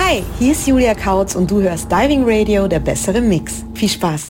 Hi, hier ist Julia Kautz und du hörst Diving Radio, der bessere Mix. Viel Spaß!